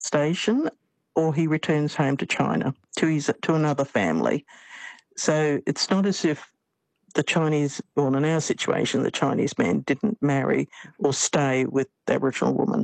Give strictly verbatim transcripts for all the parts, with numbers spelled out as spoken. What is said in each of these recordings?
station, or he returns home to China, to his to another family. So it's not as if the Chinese, well, in our situation, the Chinese man didn't marry or stay with the Aboriginal woman.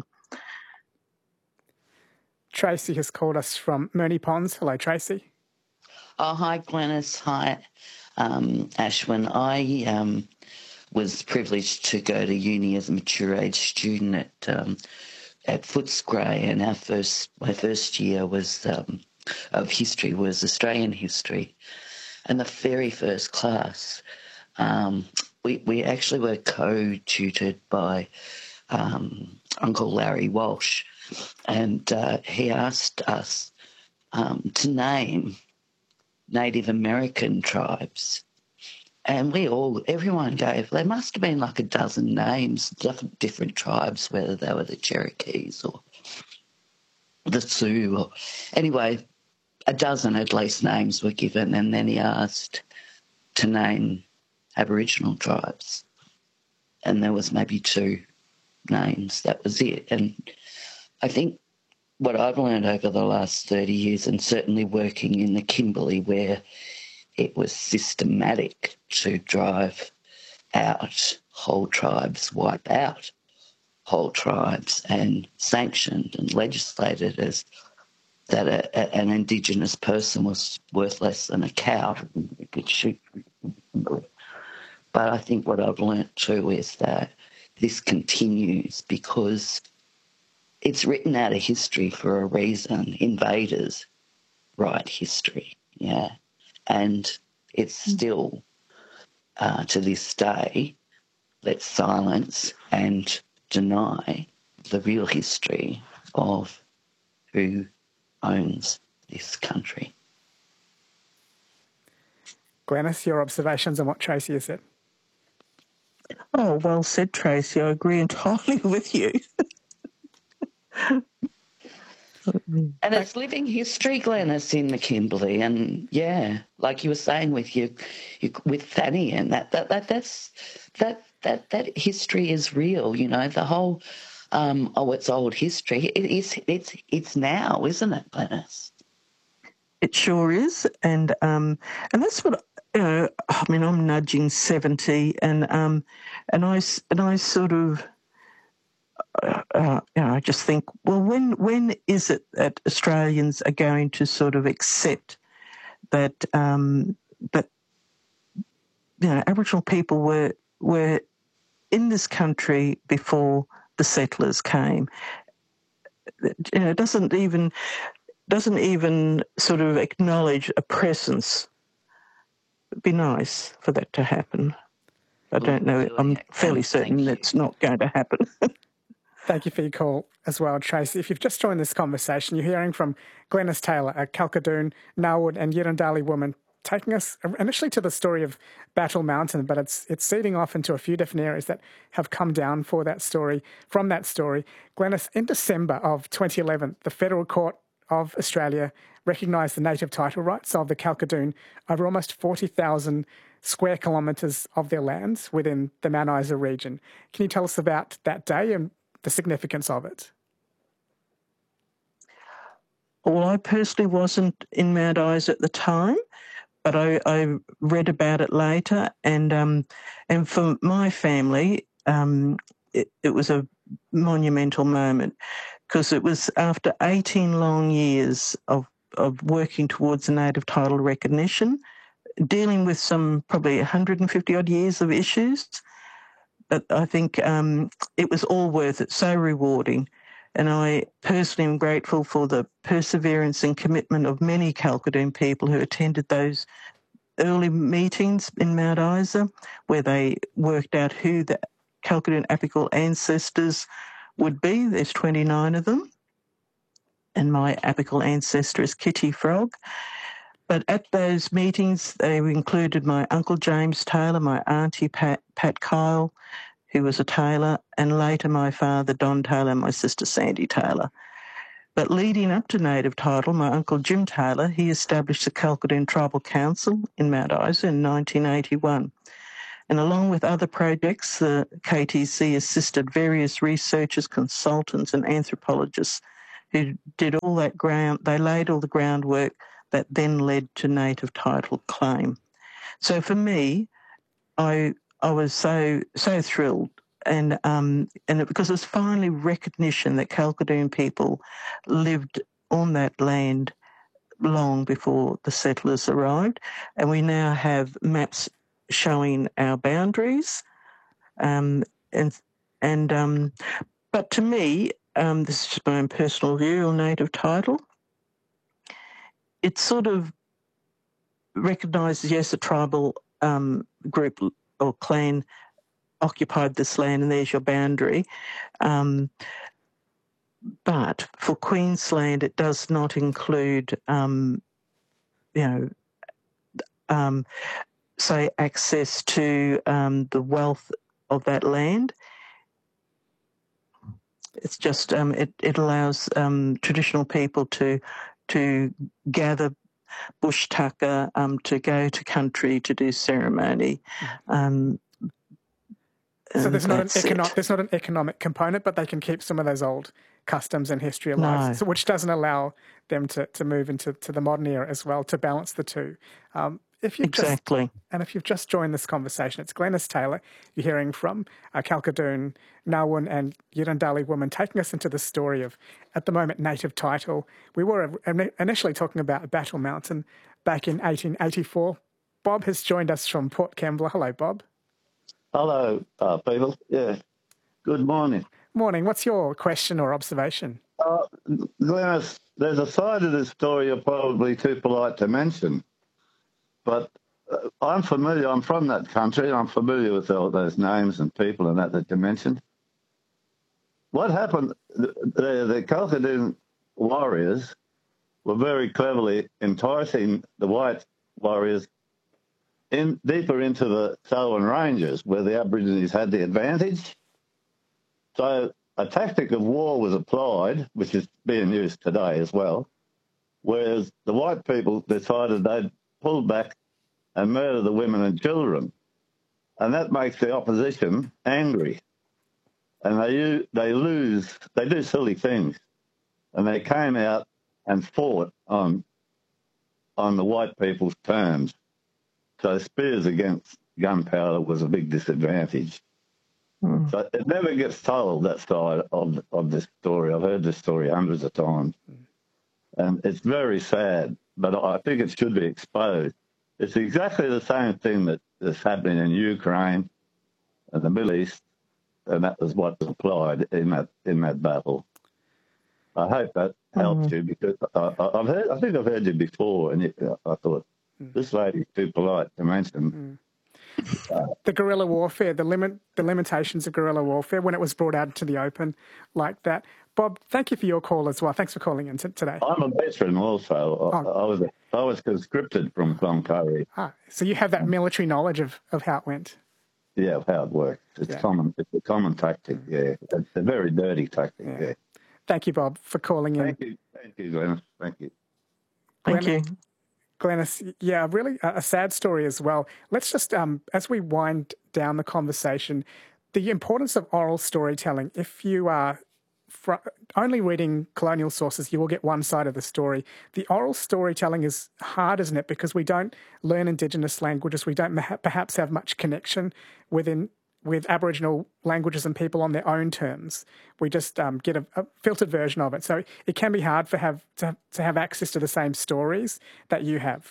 Tracy has called us from Moonee Ponds. Hello, Tracy. Oh, hi, Glenys. Hi, um, Ashwin. I um, was privileged to go to uni as a mature age student at um, at Footscray, and our first my first year was um, of history was Australian history, and the very first class um, we we actually were co-tutored by um, Uncle Larry Walsh, and uh, he asked us um, to name Native American tribes. And we all, everyone gave, there must have been like a dozen names, different, different tribes, whether they were the Cherokees or the Sioux. Or, anyway, a dozen at least names were given, and then he asked to name Aboriginal tribes. And there was maybe two names, that was it. And I think what I've learned over the last thirty years, and certainly working in the Kimberley, where it was systematic to drive out whole tribes, wipe out whole tribes, and sanctioned and legislated as that a, a, an Indigenous person was worth less than a cow. You could shoot. But I think what I've learnt too is that this continues because it's written out of history for a reason. Invaders write history, yeah. And it's still, uh, to this day, let's silence and deny the real history of who owns this country. Glenys, your observations on what Tracy has said? Oh, well said, Tracy. I agree entirely with you. And it's living history, Glenys, in the Kimberley, and yeah, like you were saying with you, you with Fanny, and that that that that's that that that history is real. You know, the whole um, oh, it's old history. It is. It's it's now, isn't it, Glenys? It sure is, and um, and that's what you know. I mean, I'm nudging seventy, and um, and I and I sort of. Uh, you know, I just think, well, when when is it that Australians are going to sort of accept that um, that you know Aboriginal people were were in this country before the settlers came? You know, it doesn't even doesn't even sort of acknowledge a presence. It'd be nice for that to happen. I don't know. I'm fairly certain it's not going to happen. Thank you for your call as well, Tracy. If you've just joined this conversation, you're hearing from Glenys Taylor, a Kalkadoon, Ngarlwood and Yirrindali woman, taking us initially to the story of Battle Mountain, but it's it's seeding off into a few different areas that have come down for that story, from that story. Glenys, in December of twenty eleven, the Federal Court of Australia recognised the native title rights of the Kalkadoon over almost forty thousand square kilometres of their lands within the Mount Isa region. Can you tell us about that day and the significance of it? Well, I personally wasn't in Mount Isa at the time, but I, I read about it later, and um, and for my family, um, it, it was a monumental moment because it was after eighteen long years of of working towards a native title recognition, dealing with some probably one hundred fifty odd years of issues. But I think um, it was all worth it, so rewarding. And I personally am grateful for the perseverance and commitment of many Kalkadoon people who attended those early meetings in Mount Isa, where they worked out who the Kalkadoon apical ancestors would be. There's twenty-nine of them. And my apical ancestor is Kitty Frog. But at those meetings, they included my Uncle James Taylor, my Auntie Pat, Pat Kyle, who was a tailor, and later my father, Don Taylor, and my sister, Sandy Taylor. But leading up to native title, my Uncle Jim Taylor, he established the Kalkadoon Tribal Council in Mount Isa in nineteen eighty-one. And along with other projects, the K T C assisted various researchers, consultants and anthropologists who did all that ground, they laid all the groundwork that then led to native title claim. So for me, I I was so so thrilled, and um and it, because it's finally recognition that Kalkadoon people lived on that land long before the settlers arrived, and we now have maps showing our boundaries, um, and and um, but to me, um, this is just my own personal view on native title. It sort of recognises, yes, a tribal um, group or clan occupied this land, and there's your boundary. Um, but for Queensland, it does not include, um, you know, um, say, access to um, the wealth of that land. It's just um, it, it allows um, traditional people to to gather bush tucker, um, to go to country to do ceremony. Um, so there's not an economic it. there's not an economic component, but they can keep some of those old customs and history alive, No. so, which doesn't allow them to, to move into to the modern era as well, to balance the two. Um, if you exactly. Just, and if you've just joined this conversation, it's Glenys Taylor. You're hearing from uh, Kalkadoon, Ngawun and Yirrindali women taking us into the story of, at the moment, native title. We were initially talking about Battle Mountain back in eighteen eighty-four. Bob has joined us from Port Kembla. Hello, Bob. Hello, uh, people. Yeah, good morning. Morning. What's your question or observation? Uh, Glenys, there's a side of this story you're probably too polite to mention, but uh, I'm familiar, I'm from that country, I'm familiar with all those names and people and that that you mentioned. What happened, the, the, the Kalkadoon warriors were very cleverly enticing the white warriors in deeper into the Selwyn Ranges, where the Aborigines had the advantage. So a tactic of war was applied, which is being used today as well, whereas the white people decided they'd pull back and murder the women and children. And that makes the opposition angry. And they, they lose, they do silly things. And they came out and fought on, on the white people's terms. So spears against gunpowder was a big disadvantage. Mm. So it never gets told, that side of of this story. I've heard this story hundreds of times. Mm. And it's very sad, but I think it should be exposed. It's exactly the same thing that is happening in Ukraine and the Middle East, and that was what was applied in that in that battle. I hope that helps mm. you, because I, I've heard, I think I've heard you before, and it, I thought, this lady's too polite to mention. Mm. Uh, the guerrilla warfare, the limit, the limitations of guerrilla warfare when it was brought out into the open like that. Bob, thank you for your call as well. Thanks for calling in t- today. I'm a veteran also. Oh. I, I was I was conscripted from Cloncurry. Ah, so you have that military knowledge of, of how it went. Yeah, of how it works. It's yeah. common. It's a common tactic. Mm. Yeah, it's a very dirty tactic. Yeah. yeah. Thank you, Bob, for calling in. Thank you, thank you, Glenys. Thank you. Thank Glenys, you. Glenys, yeah, really a, a sad story as well. Let's just, um, as we wind down the conversation, the importance of oral storytelling. If you are fr- only reading colonial sources, you will get one side of the story. The oral storytelling is hard, isn't it? Because we don't learn Indigenous languages. We don't ma- perhaps have much connection within with Aboriginal languages and people on their own terms. We just um, get a, a filtered version of it. So it can be hard for have to, to have access to the same stories that you have.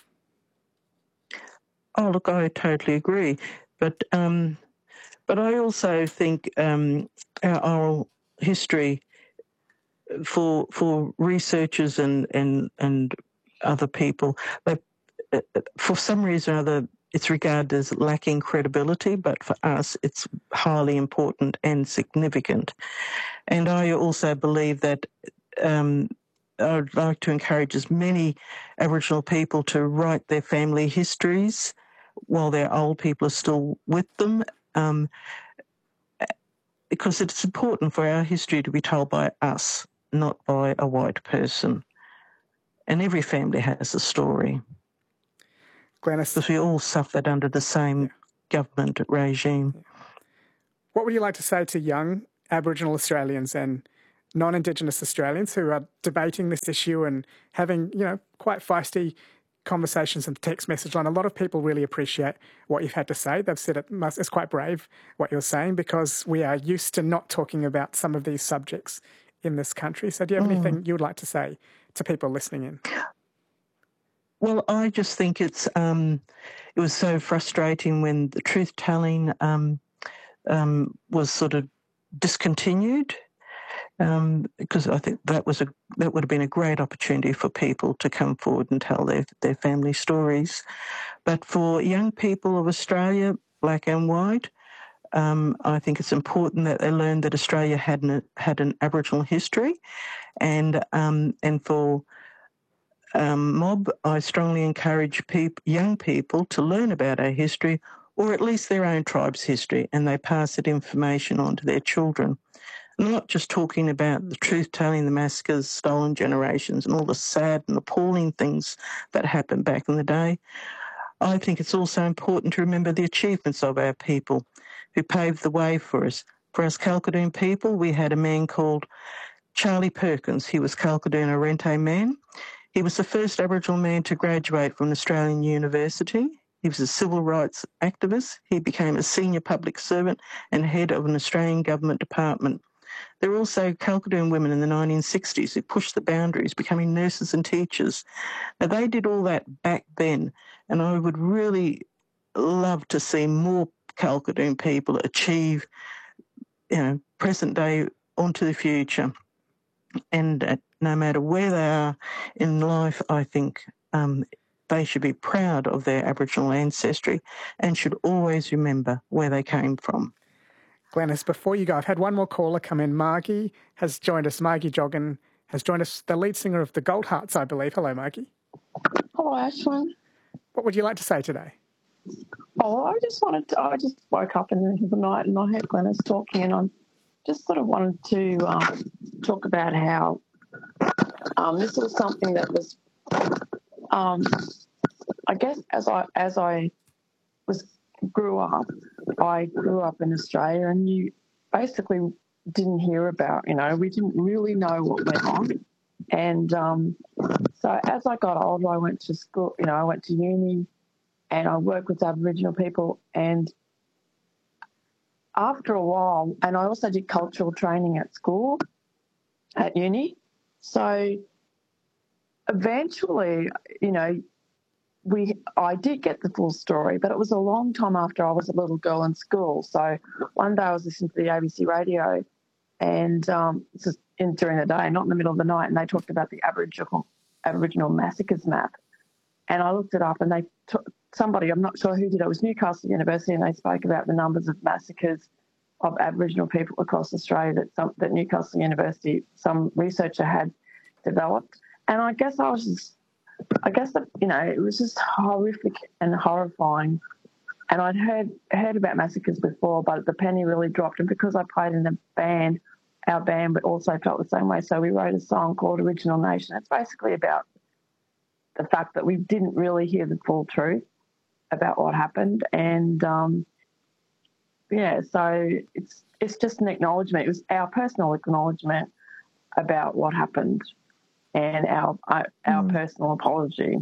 Oh, look, I totally agree. But um, but I also think um, our oral history for for researchers and and, and other people, they, for some reason or other, it's regarded as lacking credibility, but for us, it's highly important and significant. And I also believe that um, I'd like to encourage as many Aboriginal people to write their family histories while their old people are still with them, um, because it's important for our history to be told by us, not by a white person. And every family has a story. Glenys, because we all suffered under the same yeah. government regime. Yeah. What would you like to say to young Aboriginal Australians and non-Indigenous Australians who are debating this issue and having, you know, quite feisty conversations and text message line. A lot of people really appreciate what you've had to say. They've said it must, it's quite brave what you're saying, because we are used to not talking about some of these subjects in this country. So do you have mm. anything you would like to say to people listening in? Well, I just think it's um, it was so frustrating when the truth-telling um, um, was sort of discontinued, um, because I think that was a that would have been a great opportunity for people to come forward and tell their their family stories. But for young people of Australia, black and white, um, I think it's important that they learn that Australia had an, had an Aboriginal history, and um, and for Um, mob, I strongly encourage peop- young people to learn about our history, or at least their own tribe's history, and they pass that information on to their children. I'm not just talking about the truth-telling, the massacres, stolen generations, and all the sad and appalling things that happened back in the day. I think it's also important to remember the achievements of our people who paved the way for us. For us Kalkadoon people, we had a man called Charlie Perkins. He was Kalkadoon Arrente man. He was the first Aboriginal man to graduate from an Australian university. He was a civil rights activist. He became a senior public servant and head of an Australian government department. There were also Kalkadoon women in the nineteen sixties who pushed the boundaries, becoming nurses and teachers. Now, they did all that back then, and I would really love to see more Kalkadoon people achieve, you know, present day onto the future. And uh, no matter where they are in life, I think um, they should be proud of their Aboriginal ancestry and should always remember where they came from. Glenys, before you go, I've had one more caller come in. Margie has joined us. Margie Joggin has joined us, the lead singer of the Goldhearts, I believe. Hello, Margie. Hello, Ashwin. What would you like to say today? Oh, I just wanted to, I just woke up in the middle of the night and I heard Glenys talking, and I just sort of wanted to um, talk about how um, this was something that was, um, I guess, as I as I was grew up, I grew up in Australia, and you basically didn't hear about, you know, we didn't really know what went on. And um, so as I got older, I went to school, you know, I went to uni and I worked with Aboriginal people. And after a while, and I also did cultural training at school, at uni. So eventually, you know, we I did get the full story, but it was a long time after I was a little girl in school. So one day I was listening to the A B C radio, and um, this is in, during the day, not in the middle of the night, and they talked about the Aboriginal Aboriginal massacres map. And I looked it up, and they t- somebody, I'm not sure who did it, it was Newcastle University, and they spoke about the numbers of massacres of Aboriginal people across Australia that some, that Newcastle University, some researcher had developed. And I guess I was just, I guess that, you know, it was just horrific and horrifying. And I'd heard heard about massacres before, but the penny really dropped. And because I played in a band, our band but also felt the same way. So we wrote a song called Original Nation. It's basically about the fact that we didn't really hear the full truth about what happened. And, um, yeah, so it's it's just an acknowledgement. It was our personal acknowledgement about what happened and our our, our mm. personal apology.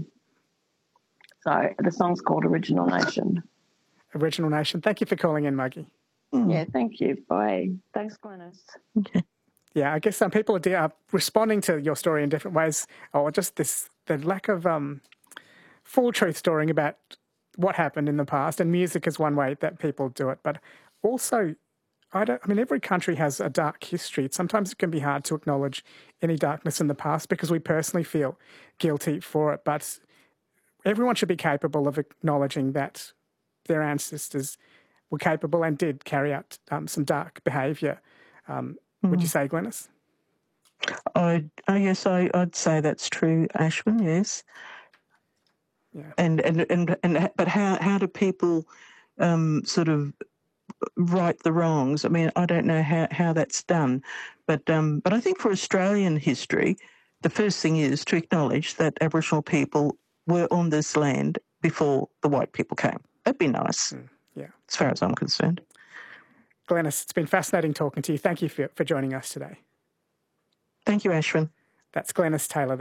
So the song's called Original Nation. Original Nation. Thank you for calling in, Maggie. Mm. Yeah, thank you. Bye. Thanks, Glenys. Okay. Yeah, I guess some people are, are responding to your story in different ways, or just this the lack of um, full truth storying about what happened in the past. And music is one way that people do it, but also, I don't. I mean, every country has a dark history. Sometimes it can be hard to acknowledge any darkness in the past because we personally feel guilty for it. But everyone should be capable of acknowledging that their ancestors were capable and did carry out um, some dark behaviour. Um, mm. Would you say, Glenys? I, oh, yes, I, I'd say that's true, Ashwin, yes. Yeah. And, and, and, and, but how, how do people um, sort of right the wrongs? I mean, I don't know how, how that's done. But, um, but I think for Australian history, the first thing is to acknowledge that Aboriginal people were on this land before the white people came. That'd be nice, mm, yeah, as far as I'm concerned. Glenys, it's been fascinating talking to you. Thank you for, for joining us today. Thank you, Ashwin. That's Glenys Taylor.